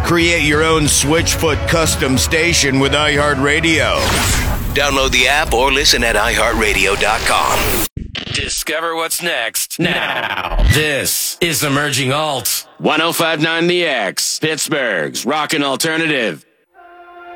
Create your own Switchfoot custom station with iHeartRadio. Download the app or listen at iHeartRadio.com. Discover what's next now. This is Emerging Alt. 105.9 The X, Pittsburgh's Rockin' Alternative.